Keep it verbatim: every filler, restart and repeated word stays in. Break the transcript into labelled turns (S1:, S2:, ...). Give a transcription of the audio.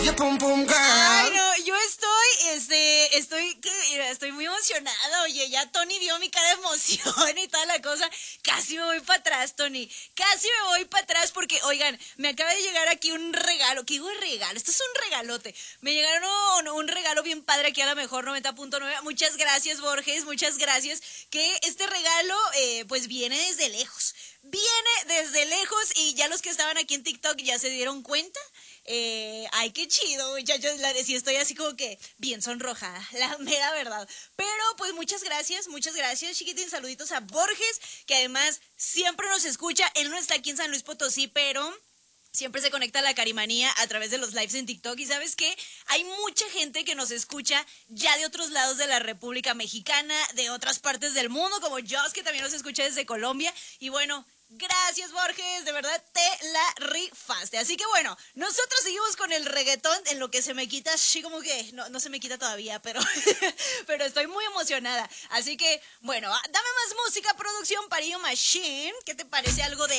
S1: your pum pum girl.
S2: Ay, no, yo estoy, este, estoy, que- estoy muy emocionada. Oye, ya Tony vio mi cara de emoción y toda la cosa. Casi me voy para atrás, Tony. Casi me voy para atrás porque, oigan, me acaba de llegar aquí un regalo. ¿Qué digo de regalo? Esto es un regalote. Me llegaron un, un regalo bien padre aquí a la mejor noventa punto nueve. Muchas gracias, Borges, muchas gracias. Que este regalo, eh, pues viene desde lejos. Viene desde lejos y ya los que estaban aquí en TikTok ya se dieron cuenta. Eh, ay, qué chido, muchachos, la de sí estoy así como que bien sonrojada, la mera verdad. Pero pues muchas gracias, muchas gracias, chiquitín, saluditos a Borges, que además siempre nos escucha. Él no está aquí en San Luis Potosí, pero siempre se conecta a la Carimanía a través de los lives en TikTok. Y ¿sabes qué? Hay mucha gente que nos escucha ya de otros lados de la República Mexicana, de otras partes del mundo, como Joss, que también nos escucha desde Colombia. Y bueno, gracias, Borges, de verdad te la rifaste. Así que bueno, nosotros seguimos con el reggaetón en lo que se me quita, así como que no, no se me quita todavía, pero, pero estoy muy emocionada. Así que bueno, dame más música, producción, Parillo Machine. ¿Qué te parece algo de